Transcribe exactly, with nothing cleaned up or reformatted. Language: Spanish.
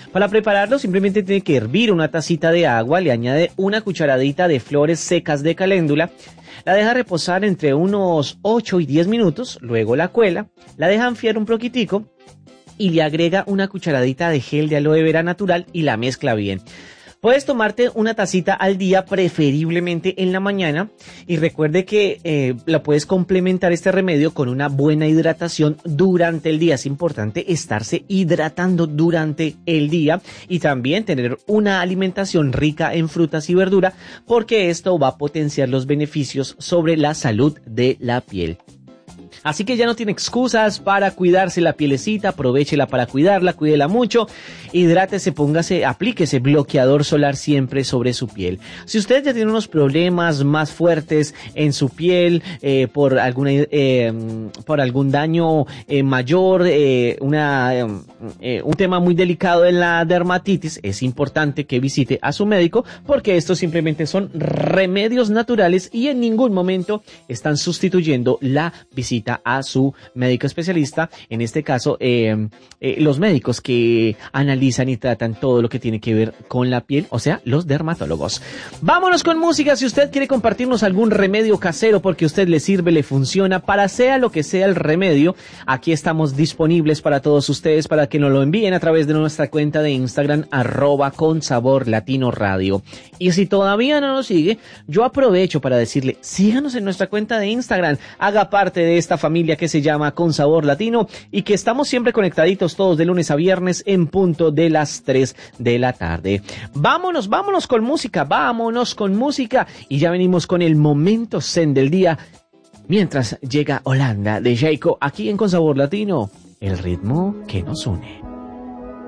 Para prepararlo simplemente tiene que hervir una tacita de agua, le añade una cucharadita de flores secas de caléndula, la deja reposar entre unos ocho y diez minutos, luego la cuela, la deja enfriar un poquitico y le agrega una cucharadita de gel de aloe vera natural y la mezcla bien. Puedes tomarte una tacita al día, preferiblemente en la mañana, y recuerde que eh, la puedes complementar este remedio con una buena hidratación durante el día. Es importante estarse hidratando durante el día y también tener una alimentación rica en frutas y verdura, porque esto va a potenciar los beneficios sobre la salud de la piel. Así que ya no tiene excusas para cuidarse la pielecita, aprovéchela para cuidarla, cuídela mucho, hidrátese, póngase, aplíquese bloqueador solar siempre sobre su piel. Si usted ya tiene unos problemas más fuertes en su piel, eh, por alguna, eh, por algún daño eh, mayor, eh, una, eh, un tema muy delicado en la dermatitis, es importante que visite a su médico, porque estos simplemente son remedios naturales y en ningún momento están sustituyendo la visita a su médico especialista, en este caso eh, eh, los médicos que analizan y tratan todo lo que tiene que ver con la piel, o sea, los dermatólogos. Vámonos con música. Si usted quiere compartirnos algún remedio casero porque a usted le sirve, le funciona, para sea lo que sea el remedio, aquí estamos disponibles para todos ustedes, para que nos lo envíen a través de nuestra cuenta de Instagram, arroba con sabor latino radio. Y si todavía no nos sigue, yo aprovecho para decirle, síganos en nuestra cuenta de Instagram, haga parte de esta familia que se llama Con Sabor Latino y que estamos siempre conectaditos todos de lunes a viernes en punto de las tres de la tarde. Vámonos, vámonos con música, vámonos con música y ya venimos con el momento zen del día mientras llega Holanda de Jaco aquí en Con Sabor Latino, el ritmo que nos une.